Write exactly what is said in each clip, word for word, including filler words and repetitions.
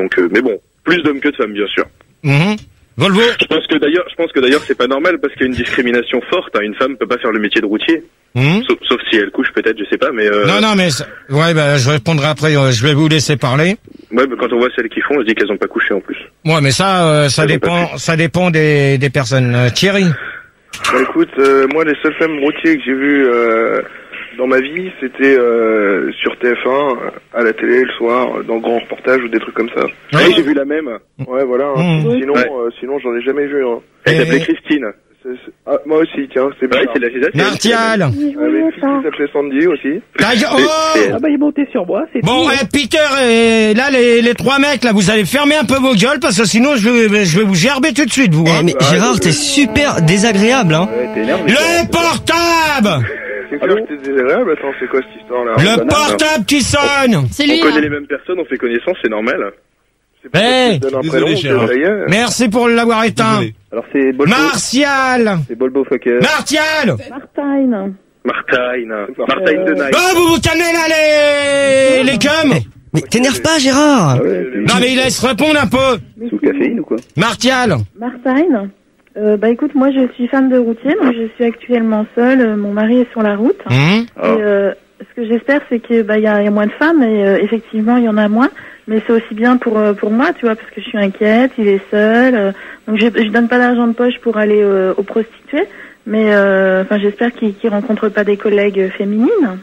Donc, euh, mais bon, plus d'hommes que de femmes, bien sûr. Mmh. Volvo. Je pense que d'ailleurs, je pense que d'ailleurs, c'est pas normal parce qu'il y a une discrimination forte. Hein. Une femme peut pas faire le métier de routier, Mmh. sauf, sauf si elle couche, peut-être, je sais pas. Mais euh... non, non, mais ça... ouais, bah, je répondrai après. euh, Je vais vous laisser parler. ouais, mais quand on voit celles qui font, on se dit qu'elles ont pas couché en plus. Ouais, mais ça, euh, ça Elles ont dépend, pas ça dépend des, des personnes. Euh, Thierry. Bah écoute, euh, moi les seuls films routiers que j'ai vus euh, dans ma vie, c'était euh, sur T F un, euh, à la télé le soir, euh, dans grand reportage ou des trucs comme ça. Ouais. Oui, j'ai vu la même. Ouais, voilà. Hein. Mmh. Sinon, Ouais. euh, sinon j'en ai jamais vu. Hein. Elle Et- s'appelait Christine. C'est- c'est- Ah, moi aussi, tiens, c'est bien. Ouais, c'est la c'est la- c'est la- Martial. Avec une fille qui s'appelait Sandy aussi. Ta gueule- c'est- Oh c'est- Ah bah il est monté sur moi, c'est bon, tout. ouais, Peter et là, les, les trois mecs, là, vous allez fermer un peu vos gueules parce que sinon, je vais, je vais vous gerber tout de suite, vous. Eh, Hein. mais Gérard, t'es super désagréable, hein. Ouais, t'es énervé. Le portable. C'est clair que t'es désagréable. Attends, c'est quoi cette histoire là? Le portable qui sonne. C'est On lui, connaît hein. les mêmes personnes, on fait connaissance, c'est normal. C'est pour ça Hey. que tu te donnes un Désolé, prénom, Gérard. c'est- ça y est. Merci pour l'avoir éteint. Désolé. Alors c'est Bolbo. Martial. C'est Bolbo Fucker. Martial. Martine. Martine, Martine de Night. Oh, vous vous calmez là, les, les cums. Mais t'énerve pas, Gérard. Non, mais il laisse répondre un peu. Sous caféine ou quoi? Martial. Martine, euh, bah écoute, moi je suis femme de routier, donc je suis actuellement seule, euh, mon mari est sur la route. Hum. Et euh, ce que j'espère, c'est que bah il y a, y a moins de femmes, et euh, effectivement il y en a moins, mais c'est aussi bien pour euh, pour moi, tu vois, parce que je suis inquiète, il est seul, euh, donc je je donne pas d'argent de poche pour aller euh, aux prostituées, mais euh, enfin j'espère qu'il qu'il rencontre pas des collègues féminines.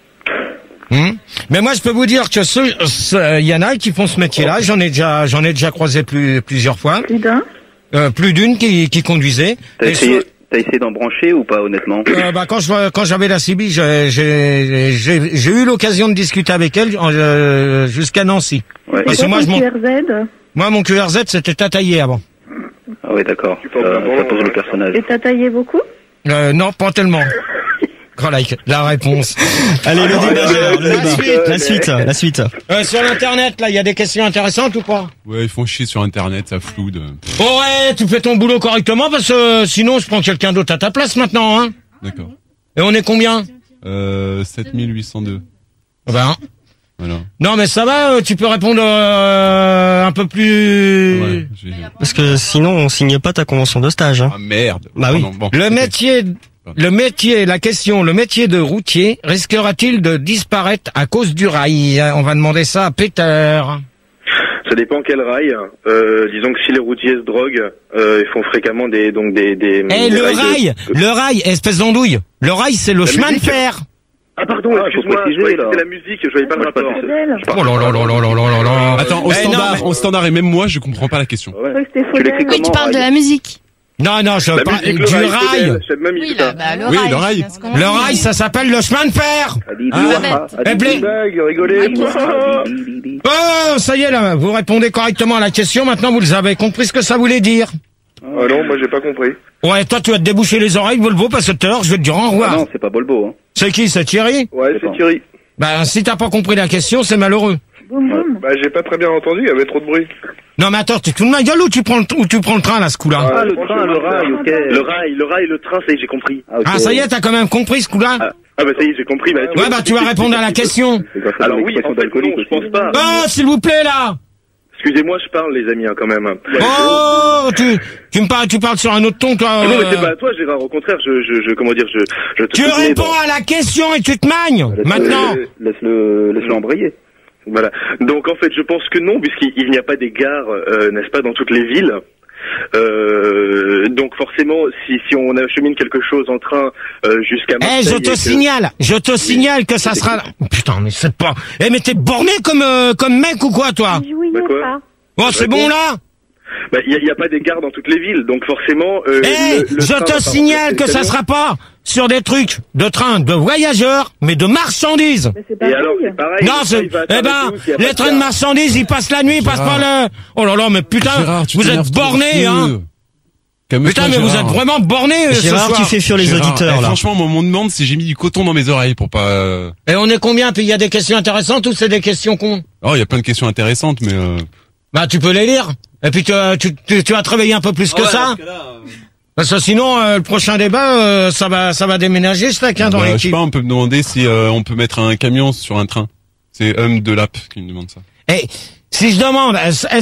Hum. Mais moi, je peux vous dire que ceux, ceux- il y en a qui font ce métier-là. J'en ai déjà, j'en ai déjà croisé plus, plusieurs fois. Plus d'un. Euh, plus d'une qui, qui conduisait. T'as Et essayé, sur- t'as essayé d'en brancher ou pas, honnêtement? euh, bah, quand je, quand j'avais la C B, j'ai, j'ai, j'ai, j'ai eu l'occasion de discuter avec elle euh, jusqu'à Nancy. Ouais. Parce Et que moi, je ton m'en- Q R Z, moi, mon Q R Z, c'était tataillé avant. Ah ouais, d'accord. Ça, portes un bon ça pose nom, le personnage. et t'as taillé beaucoup? Euh, non, pas tellement. Oh, like, la réponse. Allez, le débat, Gérard, le La débat. suite. La suite, la suite. Euh, sur l'internet, là, il y a des questions intéressantes ou pas? Ouais, ils font chier sur internet, ça floude. Oh ouais, tu fais ton boulot correctement parce que euh, sinon je prends quelqu'un d'autre à ta place maintenant, hein. D'accord. Et on est combien? Euh, sept mille huit cent deux. Ben, Voilà. non mais ça va, euh, tu peux répondre euh, un peu plus... Ouais, j'ai... Parce que sinon, on signe pas ta convention de stage, hein. Ah merde. Bah oui. Pardon, bon. Le Ok. métier, le métier, la question, le métier de routier risquera-t-il de disparaître à cause du rail? On va demander ça à Peter. Ça dépend quel rail. Euh, disons que si les routiers se droguent, euh, ils font fréquemment des donc des des. Eh, des le rails de- rail, le rail, espèce d'andouille. Le rail, c'est le La chemin musique. de fer. Ah pardon, Ah, excuse-moi, faut je préciser, croyais que là. c'était la musique, je voyais pas le rapport. Faudel. Oh là là là là là là là là. Attends, au Eh, non, standard, mais- au standard et même moi, je comprends pas la question. Je crois que c'était Tu l'écris Faudel. Oui, tu comment, parles de rail la musique. Non, non, je La parle musique, le du rail. rail. Faudel, J'ai même mis Oui, ça. là, bah, le Oui, rail. le rail. c'est ce qu'on Le dit. rail, ça s'appelle le chemin de fer. Ah, Eh, blé- Blague, rigolez. Oh, ça y est, là, vous répondez correctement à la question, maintenant vous avez compris ce que ça voulait dire. Ah non, moi j'ai pas compris. Ouais, toi tu vas te déboucher les oreilles, Volvo, parce que tout à l'heure je vais te dire au Ah revoir. non, c'est pas Bolbo, hein. C'est qui, c'est Thierry? Ouais, C'est c'est pas. Thierry. Bah, si t'as pas compris la question, c'est malheureux. Boum boum. Bah j'ai pas très bien entendu, il y avait trop de bruit. Non, mais attends, tu te fous de ma gueule ou tu prends le, ou tu prends le train, là, ce coup-là? Ah, Ah, le franchement, train, le c'est rail, un- ok. Le rail, le rail, le train, ça y est, j'ai compris. ok. Ah, ça y est, t'as quand même compris ce coup-là? Ah, ah bah ça y est, j'ai compris. Bah, tu Ouais, vois, bah, tu vas répondre à la question. C'est grâce à Alors oui, l'expression en fait, d'alcoolique non, je aussi. pense pas. Oh, s'il vous plaît, là! Excusez-moi, je parle, les amis, hein, quand même. Oh, tu, tu me parles, tu parles sur un autre ton, toi. Ah non, mais euh, c'est pas à toi, Gérard. Au contraire, je, je, je comment dire, je, je te Tu soutenais réponds dans- à la question et tu te magnes, Laisse-le- maintenant. Laisse-le, laisse-le embrayer. Voilà. Donc en fait, je pense que non, puisqu'il il n'y a pas des gares, euh, n'est-ce pas, dans toutes les villes. Euh, donc forcément, si, si on achemine quelque chose en train euh, jusqu'à Eh, Marseille... je et te que- signale, je te signale que ça sera... Putain, mais c'est pas... Eh, mais t'es borné comme, euh, comme mec ou quoi, toi? Bah quoi pas. Oh, c'est bon, là? Bah, il n'y a, il y a pas des gares dans toutes les villes, donc forcément... Euh, Eh, le- le je train va te pas signale remplacer que le ça camion. sera pas sur des trucs de train de voyageurs, mais de marchandises. Mais c'est Et pareil. alors, c'est pareil. Non, le train, c'est... il va Eh s'arrêter ben, où s'il y a pas les de trains de gare marchandises, ils passent la nuit, ils passent pas le... Oh là là, mais putain, Gérard, tu vous t'énerves êtes trop, bornés, feu. hein. Calme-toi, Putain, mais vous Gérard. êtes vraiment bornés, euh, ce Gérard, soir. tu fais fuir les Gérard, auditeurs, eh, là. franchement, moi, on me demande si j'ai mis du coton dans mes oreilles pour pas... euh, Et on est combien? Puis il y a des questions intéressantes ou c'est des questions cons? Oh, il y a plein de questions intéressantes, mais... Euh... Bah, tu peux les lire. Et puis, tu, tu, tu, tu vas travailler un peu plus que ça. Parce que sinon, euh, le prochain débat, euh, ça va, ça va déménager, ce tac, hein, dans bah, je sais l'équipe. pas, on peut me demander si euh, on peut mettre un camion sur un train. C'est Hum de Lap qui me demande ça. Eh, Si je demande, est-ce